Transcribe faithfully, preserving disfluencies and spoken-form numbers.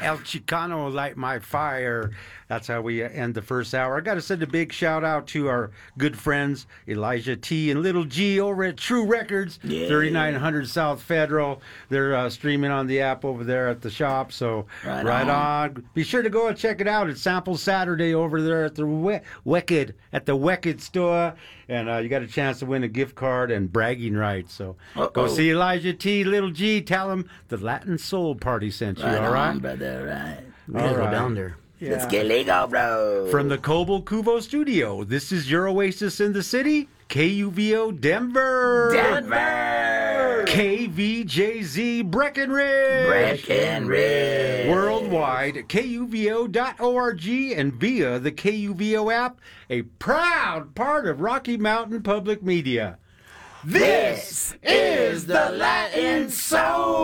El Chicano light my fire. That's how we end the first hour. I got to send a big shout out to our good friends Elijah T and Little G over at True Records, yeah. thirty-nine hundred South Federal. They're uh, streaming on the app over there at the shop. So right, right on. on. Be sure to go and check it out. It's Sample Saturday over there at the we- Wicked at the Wicked store, and uh, you got a chance to win a gift card and bragging rights. So Uh-oh. go see Elijah T, Little G. Tell him the Latin Soul Party sent you. Right all right, on, brother. Right. We gotta All go right. down there. Yeah. Let's get legal, bro. From the Coble Cuvo studio, this is your oasis in the city, K U V O Denver. Denver. K V J Z Breckenridge. Breckenridge. Worldwide, K U V O dot org and via the K U V O app, a proud part of Rocky Mountain Public Media. This is the Latin Soul.